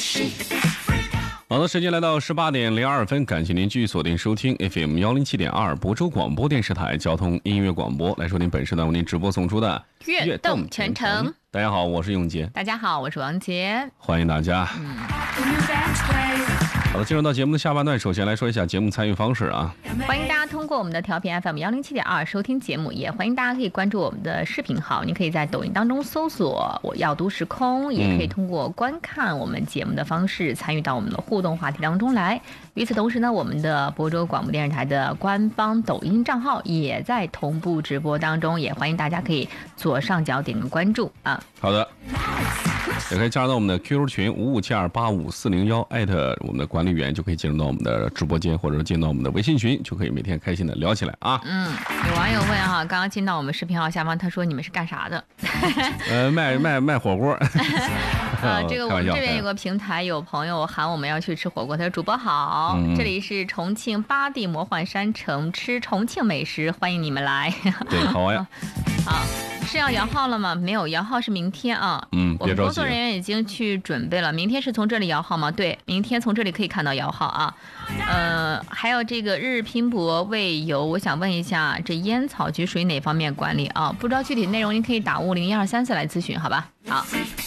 好的，时间来到18:02，感谢您继续锁定收听 FM 107.2亳州广播电视台交通音乐广播，来收听本时段为您直播送出的悦动全程。 大家好，我是永杰。 大家好，我是王杰。 欢迎大家。好的，进入到节目的下半段，首先来说一下节目参与方式啊。 欢迎大家通过我们的调频 FM 107.2收听节目，也欢迎大家可以关注我们的视频号，你可以在抖音当中搜索我要读时空，也可以通过观看我们节目的方式参与到我们的互动话题当中来。与此同时呢，我们的亳州广播电视台的官方抖音账号也在同步直播当中，也欢迎大家可以左上角点个关注啊。 好的，也可以加入到我们的 QQ 群5572854010，艾特我们的管理员就可以进入到我们的直播间，或者进入到我们的微信群，就可以每天开心的聊起来啊。 有网友问哈，刚刚进到我们视频号下方，他说你们是干啥的？ 卖火锅。 这个我们这边有个平台，有朋友喊我们要去吃火锅，他说主播好，这里是重庆八地魔幻山城，吃重庆美食，欢迎你们来。 对，好呀。 好，是要摇号了吗？没有，摇号是明天啊。我们工作人员已经去准备了。明天是从这里摇号吗？对，明天从这里可以看到摇号啊。还有这个日拼搏为由，我想问一下，这烟草局属于哪方面管理啊？不知道具体内容，您可以打501234来咨询，好吧？好。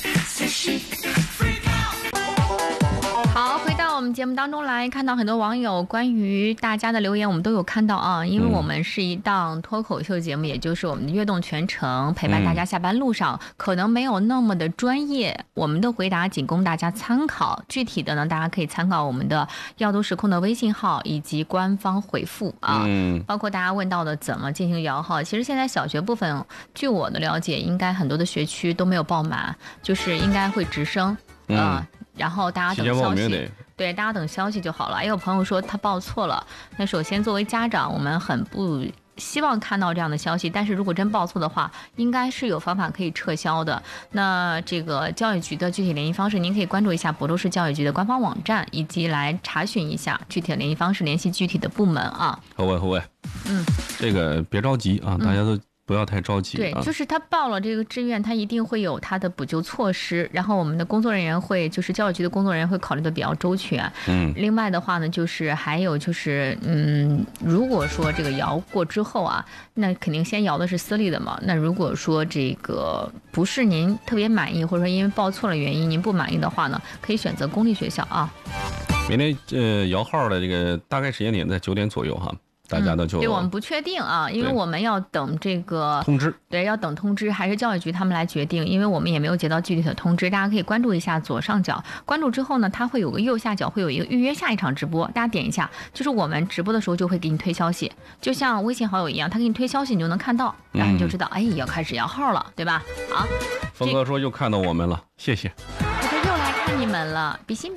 好，回到我们节目当中来，看到很多网友关于大家的留言，我们都有看到啊。因为我们是一档脱口秀节目，也就是我们的悦动全程，陪伴大家下班路上，可能没有那么的专业，我们的回答仅供大家参考。具体的呢，大家可以参考我们的要读时空的微信号以及官方回复啊。包括大家问到的怎么进行摇号，其实现在小学部分，据我的了解，应该很多的学区都没有报满，就是应该会直升然后大家等消息，对，大家等消息就好了。也有朋友说他报错了，那首先作为家长，我们很不希望看到这样的消息，但是如果真报错的话，应该是有方法可以撤销的。那这个教育局的具体联系方式，您可以关注一下亳州市教育局的官方网站，以及来查询一下具体的联系方式，联系具体的部门啊。 好喂，这个别着急啊，大家都不要太着急。 对，就是他报了这个志愿，他一定会有他的补救措施，然后我们的工作人员会，就是教育局的工作人员会考虑的比较周全。另外的话呢，就是还有就是，如果说这个摇过之后啊，那肯定先摇的是私立的嘛。那如果说这个不是您特别满意，或者说因为报错了原因您不满意的话呢，可以选择公立学校啊。 明天摇号的这个大概时间点在9点左右哈。大家的就对，我们不确定啊，因为我们要等这个通知， 对，要等通知，还是教育局他们来决定，因为我们也没有接到具体的通知。大家可以关注一下左上角，关注之后呢，它会有个右下角会有一个预约下一场直播，大家点一下，就是我们直播的时候就会给你推消息，就像微信好友一样，他给你推消息，你就能看到，然后你就知道，哎，要开始摇号了，对吧？好， 峰哥说又看到我们了，谢谢。 我又来看你们了，比心。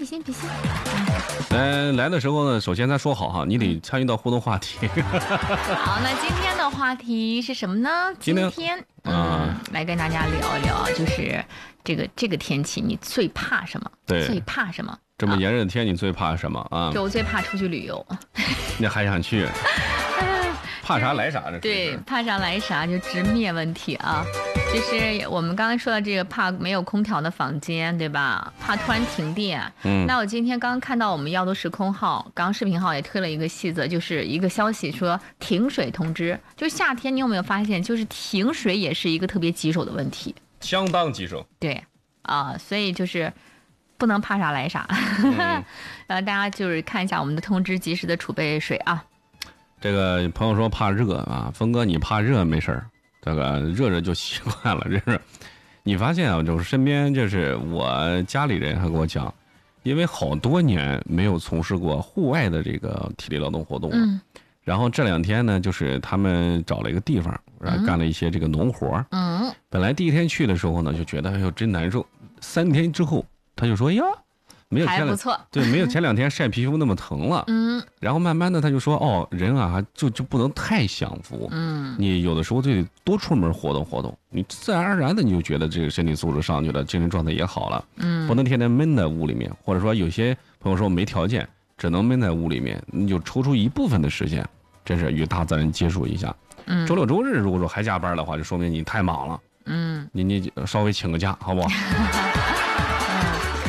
来的时候呢，首先咱说好哈，你得参与到互动话题。 好，那今天的话题是什么呢？今天来跟大家聊一聊，就是这个天气你最怕什么？ 对， 最怕什么？ 这么炎热的天，你最怕什么啊？ 就我最怕出去旅游。 你还想去？怕啥来啥，这是。 对，怕啥来啥，就直面问题啊。就是我们刚才说的这个，怕没有空调的房间，对吧？怕突然停电。那我今天刚看到我们要读时空号，刚视频号也推了一个细则，就是一个消息说停水通知。就夏天，你有没有发现，就是停水也是一个特别棘手的问题， 相当棘手。 对所以就是不能怕啥来啥。大家就是看一下我们的通知，及时的储备水啊。 这个朋友说怕热啊，峰哥你怕热没事儿，这个热就习惯了。这是你发现啊，就是身边就是我家里人还跟我讲，因为好多年没有从事过户外的这个体力劳动活动了，然后这2天呢，就是他们找了一个地方，然后干了一些这个农活。本来第1天去的时候呢，就觉得哎呦真难受，3天之后他就说呀。没有还不错， 对，没有前2天晒皮肤那么疼了。然后慢慢的他就说，哦，人啊就不能太享福。你有的时候就得多出门活动活动，你自然而然的你就觉得这个身体素质上去了，精神状态也好了。不能天天闷在屋里面，或者说有些朋友说没条件，只能闷在屋里面，你就抽出一部分的时间，真是与大自然接触一下。周六周日如果说还加班的话，就说明你太忙了。你稍微请个假好不好？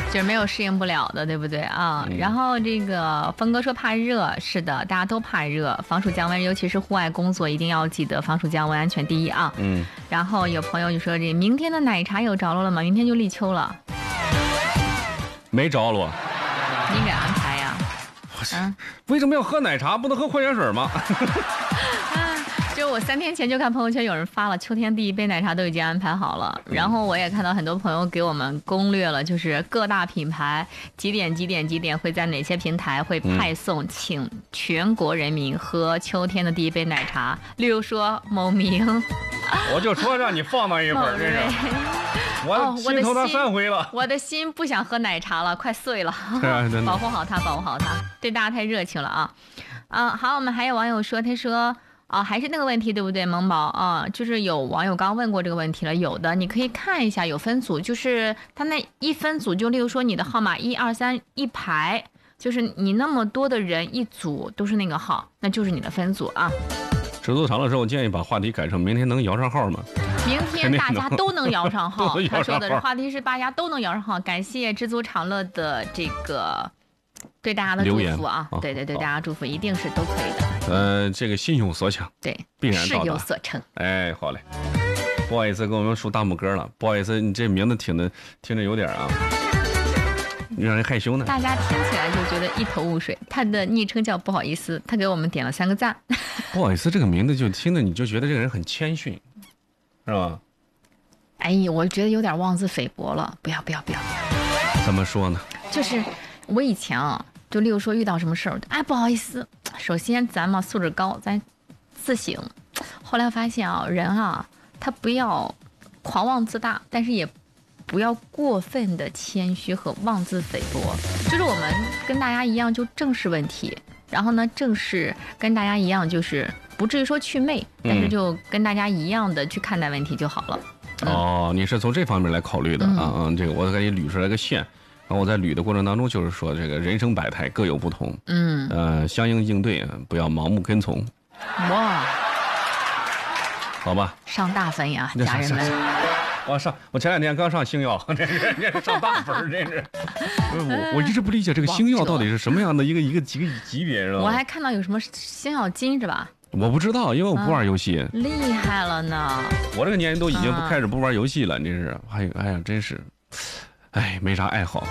就是没有适应不了的，对不对啊？然后这个峰哥说怕热，是的，大家都怕热，防暑降温，尤其是户外工作一定要记得防暑降温，安全第一啊。然后有朋友就说这明天的奶茶有着落了吗？明天就立秋了。 没着落。 你给安排呀？ 为什么要喝奶茶？不能喝矿泉水吗？ 就我3天前就看朋友圈有人发了，秋天第一杯奶茶都已经安排好了。然后我也看到很多朋友给我们攻略了，就是各大品牌几点会在哪些平台会派送，请全国人民喝秋天的第一杯奶茶。例如说某名， 我就说让你放那一会儿，这是我心头他3回了， 我的心不想喝奶茶了，快碎了。保护好它，保护好它，对大家太热情了啊！好，我们还有网友说，他说。还是那个问题，对不对，萌宝啊？就是有网友刚问过这个问题了，有的你可以看一下，有分组，就是他那一分组，就例如说你的号码1、2、3一排，就是你那么多的人一组都是那个号，那就是你的分组啊。 尺度长的时候，我建议把话题改成明天能摇上号吗？ 明天大家都能摇上号。他说的话题是大家都能摇上号，感谢知足常乐的这个对大家的祝福啊！对，大家祝福一定是都可以的。 这个心有所想， 对， 必然到达， 事有所成。 哎，好嘞，不好意思，给我们竖大拇哥了。不好意思，你这名字听着有点让人害羞呢。 大家听起来就觉得一头雾水。他的昵称叫不好意思，他给我们点了3个赞。 不好意思，这个名字就听着你就觉得这个人很谦逊，是吧？ 哎呀，我觉得有点妄自菲薄了。不要。 怎么说呢？ 就是我以前就例如说遇到什么事儿，不好意思。首先咱们素质高，咱自省。后来发现人他不要狂妄自大，但是也不要过分的谦虚和妄自菲薄。就是我们跟大家一样，就正视问题，然后呢，正视跟大家一样，就是不至于说祛魅，但是就跟大家一样的去看待问题就好了。 你是从这方面来考虑的这个我给你捋出来个线。然后我在捋的过程当中，就是说这个人生百态各有不同，相应应对，不要盲目跟从。 哇， 好吧， 上大分呀，家人们！ 我前2天刚上星耀，这是上大分，这是。我一直不理解这个星耀到底是什么样的一个级别，知道吗？ 我还看到有什么星耀金是吧？ 我不知道，因为我不玩游戏。 厉害了呢！ 我这个年龄都已经开始不玩游戏了，真是。哎呀，真是。没啥爱好，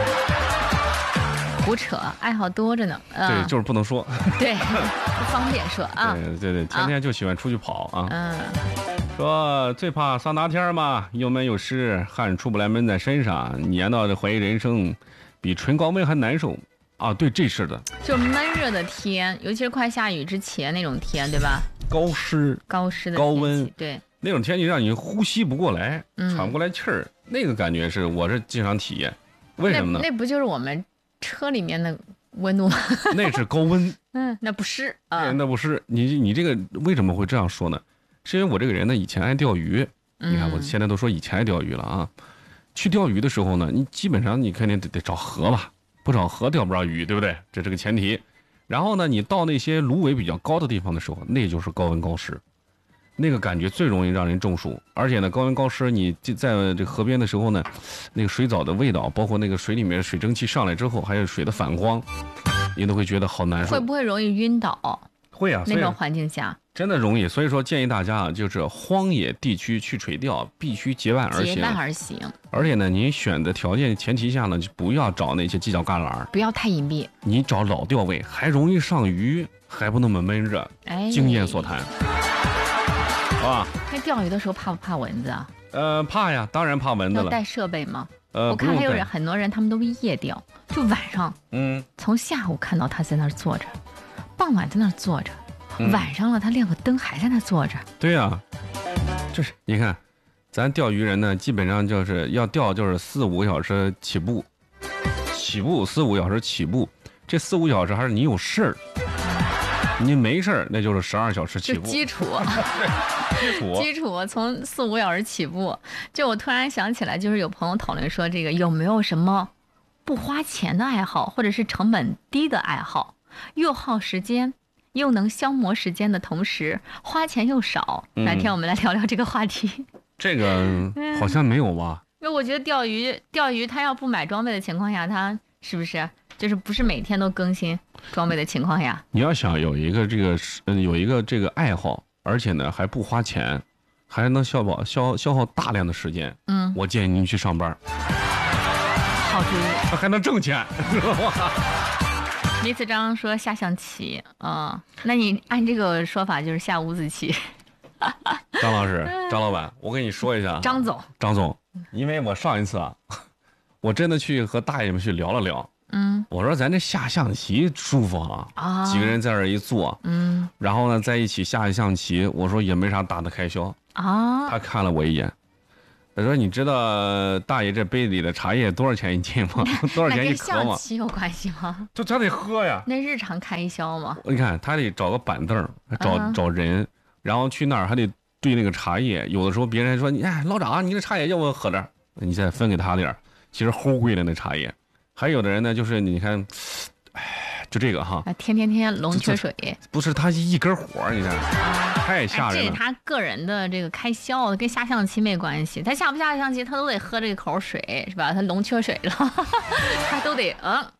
胡扯，爱好多着呢。 对，就是不能说， 对，不方便说啊。 对，天天就喜欢出去跑说最怕桑拿天嘛，又闷又湿，汗出不来，闷在身上，黏到这怀疑人生，比纯高温还难受对，这是的， 就闷热的天，尤其是快下雨之前那种天，对吧？ 高湿的高温， 对。 那种天气让你呼吸不过来，喘不过来气儿，那个感觉我是经常体验。为什么呢？ 那不就是我们车里面的温度吗？ 那是高温。 那不是那不是你这个为什么会这样说呢？是因为我这个人呢，以前爱钓鱼。你看我现在都说以前爱钓鱼了去钓鱼的时候呢，你基本上你肯定得找河吧，不找河钓不着鱼，对不对？这是个前提。然后呢，你到那些芦苇比较高的地方的时候，那就是高温高湿。那个感觉最容易让人中暑，而且呢，高温高湿，你在这个河边的时候呢，那个水藻的味道，包括那个水里面水蒸气上来之后，还有水的反光，你都会觉得好难受。 会不会容易晕倒？ 会啊， 那种环境下真的容易。所以说建议大家就是荒野地区去垂钓，必须结伴而行。而且呢，你选的条件前提下呢，就不要找那些犄角旮旯， 不要太隐蔽。 你找老钓位，还容易上鱼，还不那么闷热。经验所谈。 那钓鱼的时候怕不怕蚊子啊？ 怕呀，当然怕蚊子了。 要带设备吗？我看还有很多人，他们都夜钓，就晚上，从下午看到他在那儿坐着，傍晚在那儿坐着，晚上了他亮个灯还在那儿坐着。 对呀，就是你看，咱钓鱼人呢，基本上就是要钓就是4、5个小时起步4、5小时起步，这4、5小时还是你有事儿。你没事儿，那就是12小时起步。 基础从4、5小时起步。就我突然想起来，就是有朋友讨论说，这个有没有什么不花钱的爱好，或者是成本低的爱好，又耗时间，又能消磨时间的同时花钱又少。哪天我们来聊聊这个话题。 这个好像没有吧？ 因为我觉得钓鱼它要不买装备的情况下，它是不是就是不是每天都更新装备的情况下？ 你要想有一个这个爱好，而且呢还不花钱，还能消耗大量的时间，我建议您去上班。 好主意， 还能挣钱。 李子章说下象棋，那你按这个说法就是下五子棋。 张老师，张老板，我跟你说一下，张总，因为我上一次啊，我真的去和大爷们去聊了聊，我说咱这下象棋舒服啊，几个人在这儿一坐，然后呢在一起下象棋，我说也没啥大的开销啊。他看了我一眼，他说你知道大爷这杯里的茶叶多少钱一斤吗？多少钱一颗吗？ 跟象棋有关系吗？ 就他得喝呀， 那日常开销嘛。 你看他得找个板凳，找人。然后去那儿还得兑那个茶叶，有的时候别人说你老长，你这茶叶要不喝点，你再分给他点，其实齁贵的那茶叶。还有的人呢，就是你看，就这个哈， 天龙缺水， 不是他一根火，你看，太吓人了。 这是他个人的这个开销，跟下象棋没关系。他下不下象棋，他都得喝这个口水，是吧？他龙缺水了，他都得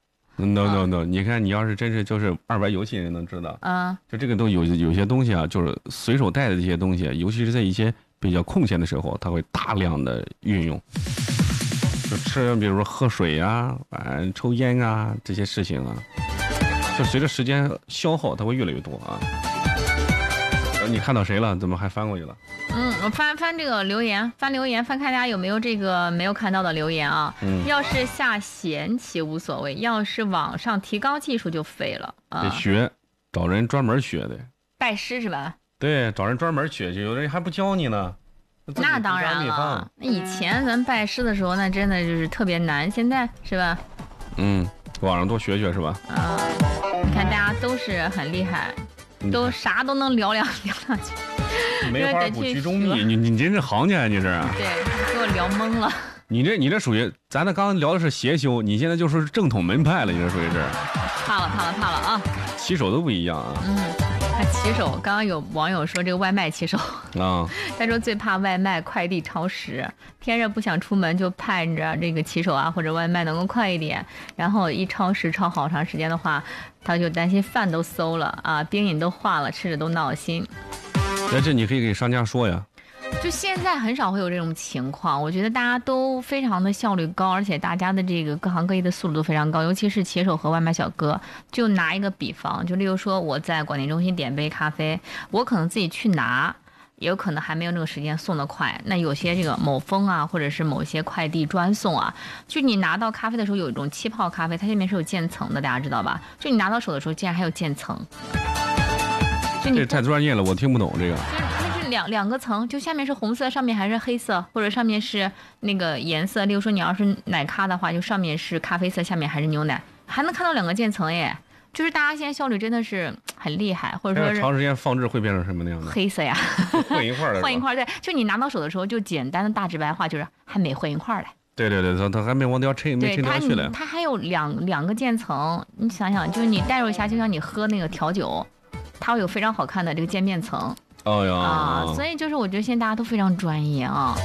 No， 你看，你要是真是就是200游戏人能知道，就这个都有些东西啊，就是随手带的这些东西，尤其是在一些比较空闲的时候，他会大量的运用，就吃，比如说喝水啊，抽烟啊这些事情啊，就随着时间消耗，它会越来越多啊。你看到谁了？怎么还翻过去了？ 我翻这个留言，翻看大家有没有这个没有看到的留言啊。要是下闲棋无所谓，要是网上提高技术就废了啊。 得学，找人专门学的。 拜师是吧？ 对，找人专门学去，有人还不教你呢。 那当然了，以前咱拜师的时候，那真的就是特别难，现在是吧？ 网上多学学是吧？ 你看大家都是很厉害。都啥都能聊两句， 没法不居中密。你真是行家，你是？ 对，给我聊懵了。 你这属于咱那刚聊的是邪修，你现在就是正统门派了，你这属于是。 怕了啊！ 骑手都不一样啊。 骑手，刚刚有网友说这个外卖骑手啊， 他说最怕外卖快递超时，天热不想出门就盼着这个骑手啊或者外卖能够快一点，然后一超时超好长时间的话，他就担心饭都馊了啊，冰饮都化了，吃着都闹心。 这你可以给商家说呀。 就现在很少会有这种情况，我觉得大家都非常的效率高，而且大家的这个各行各业的素质都非常高，尤其是骑手和外卖小哥。就拿一个比方，就例如说我在广电中心点杯咖啡，我可能自己去拿，也有可能还没有那个时间送得快。那有些这个某蜂啊，或者是某些快递专送啊，就你拿到咖啡的时候有一种气泡咖啡，它下面是有渐层的，大家知道吧？就你拿到手的时候竟然还有渐层。 这太专业了，我听不懂这个。 两个层，就下面是红色，上面还是黑色，或者上面是那个颜色。例如说你要是奶咖的话，就上面是咖啡色，下面还是牛奶，还能看到2个渐层耶。就是大家现在效率真的是很厉害，或者说是长时间放置会变成什么那样的？ 黑色呀， 混一块儿的， 混一块儿。对，就你拿到手的时候，就简单的大直白话就是还没混一块儿嘞。 对，它还没往掉抻，没抻掉去嘞。 它还有两个渐层，你想想，就是你代入一下，就像你喝那个调酒，它会有非常好看的这个渐变层。所以就是我觉得现在大家都非常专业啊。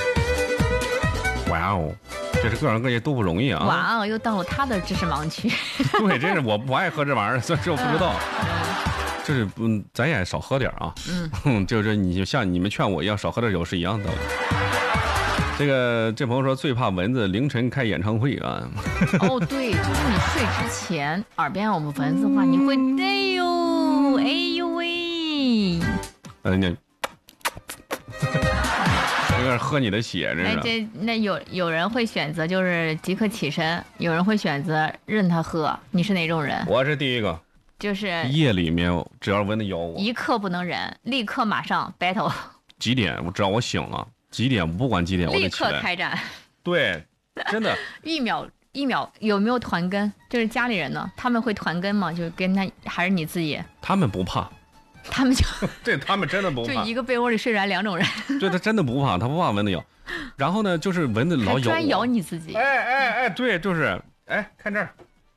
哇哦，这是各行各业都不容易啊。 哇哦，又到了他的知识盲区。 对，真是我不爱喝这玩意儿，所以我不知道。就是咱也少喝点啊。就是你就像你们劝我一样少喝点酒是一样的。这朋友说最怕蚊子凌晨开演唱会啊。 对，就是你睡之前耳边有蚊子的话，你会哎呦喂。 有点喝你的血， 那有人会选择就是即刻起身，有人会选择任他喝。你是哪种人？ 我是第一个， 就是夜里面只要蚊子咬我， 一刻不能忍，立刻马上 battle。 几点？只要我醒了，几点我不管几点，我立刻开战。 对，真的。 一秒有没有团跟？就是家里人呢，他们会团跟吗？就是跟他还是你自己？ 他们不怕。 他们就对他们真的不怕， 就一个被窝里睡着2种人。 对，他真的不怕，他不怕蚊子咬。然后呢，就是蚊子老咬我， 专咬你自己。 对，就是看这儿，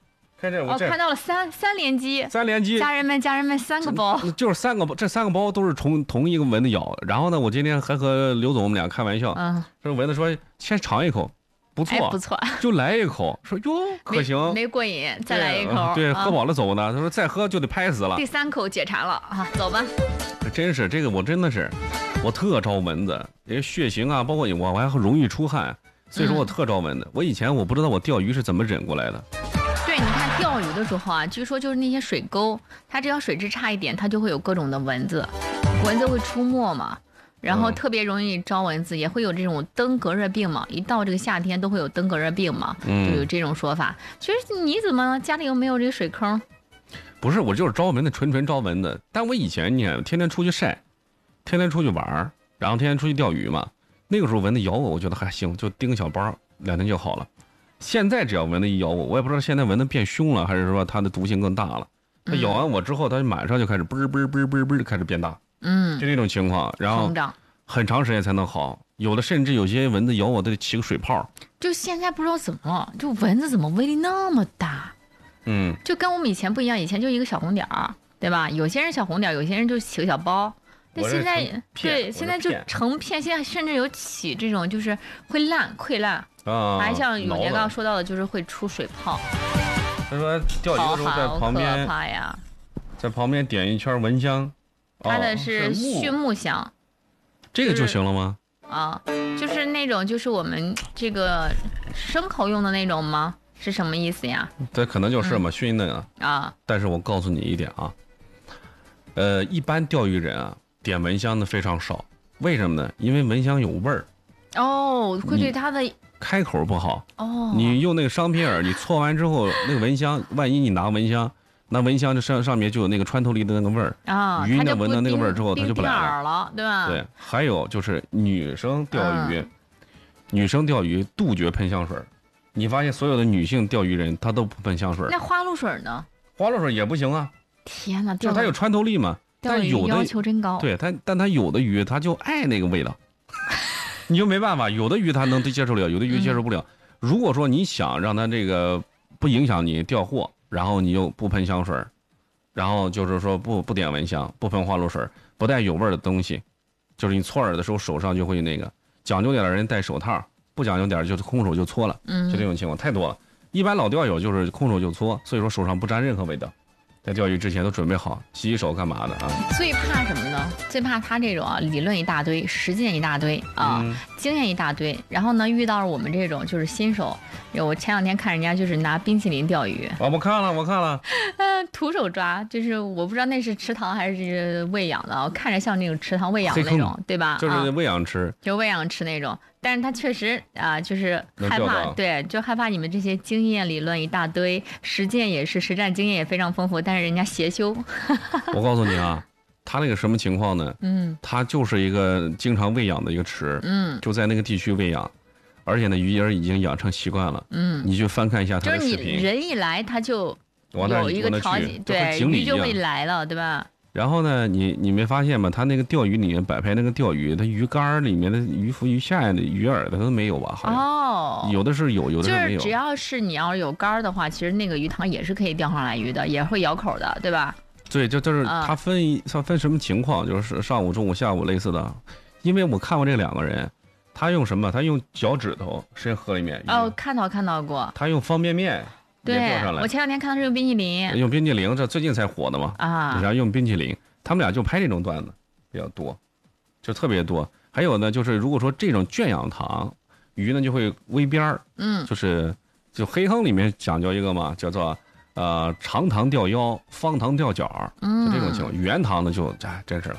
看这我看到了三连击，家人们3个包， 就是3个包，这3个包都是同一个蚊子咬。然后呢，我今天还和刘总我们俩开玩笑，说蚊子说先尝一口，不错， 不错， 就来一口，说哟可行， 没过瘾，再来一口， 对，喝饱了走呢。他说再喝就得拍死了。 第3口解馋了啊，走吧。 真是这个，我真的是，我特招蚊子，因为血型啊，包括我还容易出汗，所以说我特招蚊子。我以前我不知道我钓鱼是怎么忍过来的。 对，你看钓鱼的时候啊，据说就是那些水沟，它只要水质差一点，它就会有各种的蚊子会出没嘛，然后特别容易招蚊子，也会有这种登革热病嘛。一到这个夏天都会有登革热病嘛，就有这种说法。其实你怎么家里又没有这个水坑？ 不是，我就是招蚊子，纯招蚊子。但我以前你看，天天出去晒，天天出去玩，然后天天出去钓鱼嘛。那个时候蚊子咬我觉得还行，就叮个小包，2天就好了。现在只要蚊子一咬我也不知道现在蚊子变凶了，还是说它的毒性更大了。它咬完我之后，它马上就开始啵开始变大，就这种情况，然后很长时间才能好。有的甚至有些蚊子咬我都起个水泡。 就现在不知道怎么了，就蚊子怎么威力那么大？就跟我们以前不一样，以前就一个小红点儿，对吧？有些人小红点，有些人就起个小包。那现在现在就成片，现在甚至有起这种就是会溃烂还像永杰刚刚说到的，就是会出水泡。 他说钓鱼的时候在旁边， 可怕呀， 在旁边点一圈蚊香， 它的是熏木香， 这个就行了吗？ 就是那种就是我们这个牲口用的那种吗？是什么意思呀？ 这可能就是嘛，熏的啊。但是我告诉你一点啊，一般钓鱼人啊点蚊香的非常少，为什么呢？因为蚊香有味儿。会对它的开口不好。你用那个商品饵，你搓完之后，那个蚊香，万一你拿蚊香，那蚊香就上面就有那个穿透力的那个味儿鱼呢闻到那个味儿之后，它就不来了，对吧？ 对。还有就是女生钓鱼，杜绝喷香水。你发现所有的女性钓鱼人，她都不喷香水。 那花露水呢？ 花露水也不行啊！ 天哪， 就它有穿透力嘛。但有的要求真高。 对，但它有的鱼，它就爱那个味道，你就没办法。有的鱼它能接受了，有的鱼接受不了。如果说你想让它这个不影响你钓获，然后你又不喷香水，然后就是说不点蚊香，不喷花露水，不带有味的东西，就是你搓饵的时候手上就会那个。讲究点的人戴手套。不讲究点就是空手就搓了，就这种情况太多了。一般老钓友就是空手就搓，所以说手上不沾任何味道。在钓鱼之前都准备好洗手干嘛的啊？ 最怕什么呢？最怕他这种理论一大堆，实践一大堆经验一大堆，然后呢遇到了我们这种就是新手。我前2天看人家就是拿冰淇淋钓鱼， 我看了， 徒手抓，就是我不知道那是池塘还是喂养的，看着像那种池塘喂养那种，对吧？ 就是喂养池， 就喂养池那种。但是他确实就是害怕，对，就害怕你们这些经验理论一大堆，实践也是，实战经验也非常丰富，但是人家邪修。 我告诉你啊，他那个什么情况呢？他就是一个经常喂养的一个池，就在那个地区喂养，而且呢鱼儿已经养成习惯了，你去翻看一下他的视频， 就是你人一来他就有一个条件，对，鱼就会来了，对吧？ 然后呢，你没发现吗？他那个钓鱼里面摆拍那个钓鱼，它鱼竿里面的鱼腹、鱼下的鱼饵的都没有吧？好像有的是有，有的是没有。 就是只要是你要有竿的话，其实那个鱼塘也是可以钓上来鱼的，也会咬口的，对吧？ 对，就是它分什么情况，就是上午、中午、下午类似的。因为我看过这2个人，他用什么？他用脚趾头伸河里面。 看到过。 他用方便面。 对，我前2天看他是用冰淇淋， 这最近才火的嘛然后用冰淇淋，他们俩就拍这种段子比较多，就特别多。还有呢，就是如果说这种圈养塘，鱼呢就会围边儿，就黑坑里面讲究一个嘛，叫做长塘钓腰，方塘钓脚，就这种情况。圆塘呢就真是了，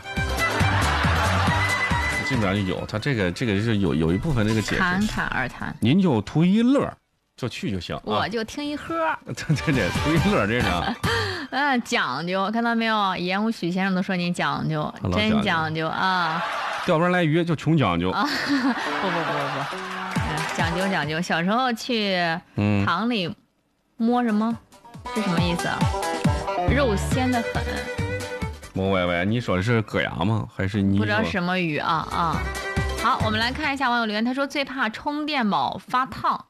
基本上就有。他这个是有一部分这个解释， 侃而谈， 您就图一乐。就去就行， 我就听一喝。 对，图一乐这是。 讲究，看到没有？严武许先生都说你讲究，真讲究啊！ 钓不上来鱼就穷讲究。 不，讲究。小时候去塘里摸什么？是什么意思啊？肉鲜的很。 摸喂，你说的是蛤牙吗？还是你？ 不知道什么鱼啊。好，我们来看一下网友留言，他说最怕充电宝发烫。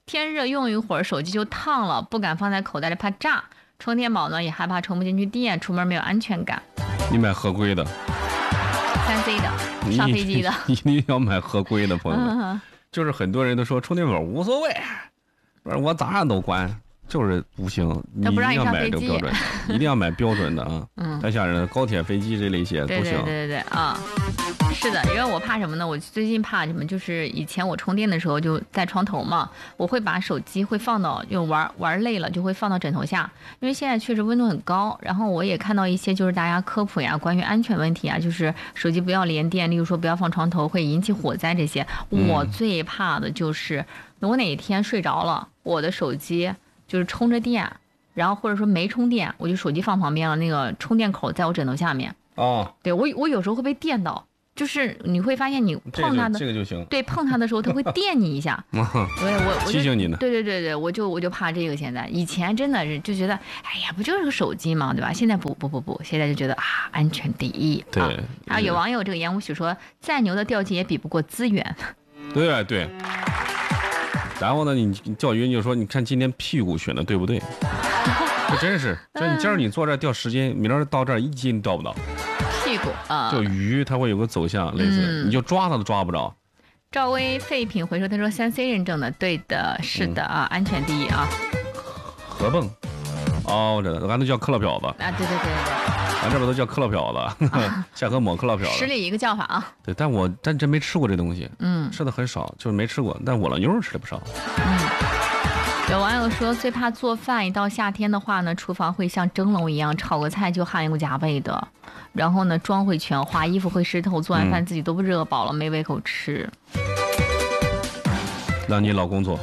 天热用一会儿手机就烫了，不敢放在口袋里怕炸。充电宝呢也害怕充不进去电，出门没有安全感。 你买合规的 3C 的，上飞机的， 一定要买合规的，朋友们。就是很多人都说充电宝无所谓，不是我咋样都关。就是不行，你一定要买这个标准的，一定要买标准的啊！太吓人了，高铁、飞机这类些不行。 对啊，是的，因为我怕什么呢？我最近怕什么？就是以前我充电的时候就在床头嘛，我会把手机会放到，就玩累了就会放到枕头下，因为现在确实温度很高。然后我也看到一些就是大家科普呀，关于安全问题啊，就是手机不要连电，例如说不要放床头，会引起火灾这些。我最怕的就是我哪天睡着了，我的手机。就是充着电，然后或者说没充电，我就手机放旁边了，那个充电口在我枕头下面。 哦， 对我有时候会被电到，就是你会发现你碰它的这个就行。 对，碰它的时候它会电你一下。我提醒你呢。 对，我就怕这个。现在以前真的是就觉得，哎呀，不就是个手机嘛，对吧？现在不，现在就觉得啊，安全第一。 对。 还有有网友这个言无许说，再牛的吊机也比不过资源。 对。然后呢，你钓鱼你就说，你看今天屁股选的对不对？这真是，这今儿你坐这儿钓时间，明儿到这儿一斤钓不到。 屁股啊， 就鱼它会有个走向，类似，你就抓它都抓不着。 赵薇废品回收，他说3C 认证的，对的，是的啊，安全第一啊。 合蹦，哦，这俺都叫克勒漂子啊，对， 俺这边都叫克勒漂子，下河抹克勒漂子， 十里一个叫法啊。 对，但真没吃过这东西，吃的很少，就是没吃过，但我老妞吃的不少。 有网友说，最怕做饭，一到夏天的话呢，厨房会像蒸笼一样，炒个菜就汗流浃背的，然后呢，妆会全花，衣服会湿透，做完饭自己都不热饱了，没胃口吃。 让你老公做，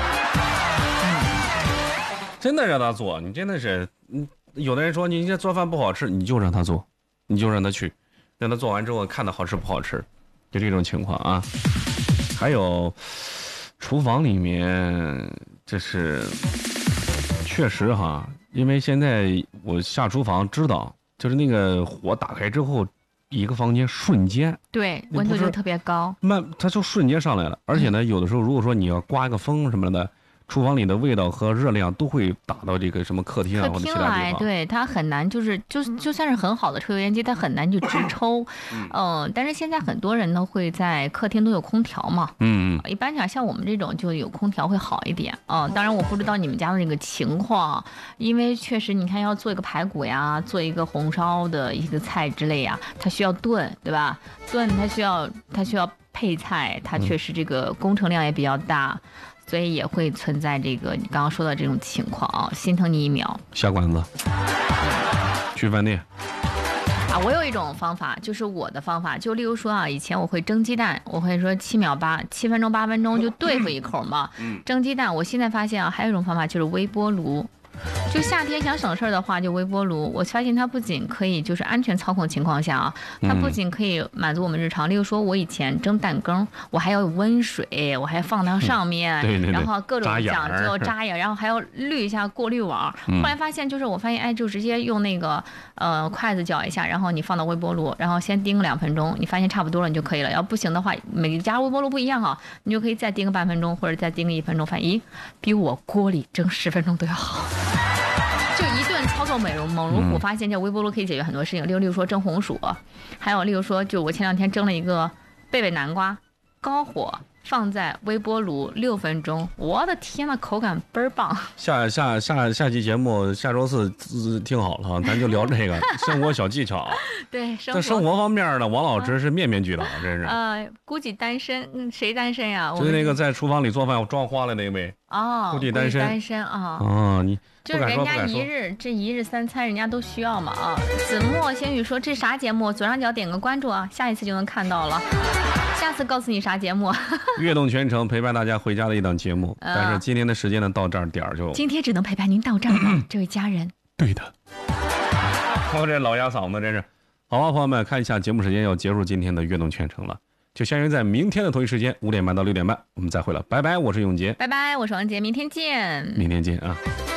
真的让他做，你真的是，有的人说你这做饭不好吃，你就让他做，你就让他去，让他做完之后看他好吃不好吃，就这种情况啊。还有厨房里面，这是确实哈，因为现在我下厨房知道，就是那个火打开之后，一个房间瞬间对温度就特别高， 它就瞬间上来了。而且呢，有的时候如果说你要刮一个风什么的，厨房里的味道和热量都会打到这个什么客厅啊或者其他地方。 对，它很难，就算是很好的抽油烟机，它很难就直抽。但是现在很多人呢会在客厅都有空调嘛。一般讲像我们这种就有空调会好一点。当然我不知道你们家的那个情况，因为确实你看要做一个排骨呀，做一个红烧的一个菜之类呀，它需要炖，对吧？炖它需要配菜，它确实这个工程量也比较大。所以也会存在这个你刚刚说的这种情况啊，心疼你一秒。 下馆子，去饭店。 我有一种方法，就是我的方法，就例如说啊，以前我会蒸鸡蛋，我会说7分钟8分钟就对付一口嘛。蒸鸡蛋，我现在发现啊，还有一种方法就是微波炉。就夏天想省事儿的话，就微波炉。我发现它不仅可以就是安全操控情况下啊，它不仅可以满足我们日常。例如说，我以前蒸蛋羹，我还要有温水，我还放到上面， 对， 然后各种讲究扎眼，然后还要滤一下过滤网。后来发现就是我发现，就直接用那个筷子搅一下，然后你放到微波炉，然后先叮2分钟，你发现差不多了你就可以了。要不行的话，每家微波炉不一样哈，你就可以再叮个半分钟，或者再叮个1分钟，比我锅里蒸10分钟都要好。就一顿操作猛如虎，发现这微波炉可以解决很多事情，例如说蒸红薯，还有例如说，就我前2天蒸了一个贝贝南瓜，高火放在微波炉6分钟，我的天呐，口感倍儿棒。 下期节目下周4听好了，咱就聊这个生活小技巧。 对， 在生活方面呢，王老师是面面俱到，真是。 估计单身，谁单身呀？ 就是那个在厨房里做饭装花了那位。估计单身啊。 你就是人家一日3餐，人家都需要嘛啊。子墨仙语说这啥节目？左上角点个关注啊，下一次就能看到了。下次告诉你啥节目。 悦动全程陪伴大家回家的一档节目，但是今天的时间呢到这儿点儿就。 今天只能陪伴您到这儿了，这位家人。 对的。我这老哑嗓子真是。好吧，朋友们，看一下节目时间要结束今天的悦动全程了，就相约在明天的同一时间5点半到6点半，我们再会了，拜拜，我是永杰， 拜拜，我是王杰，明天见， 明天见啊。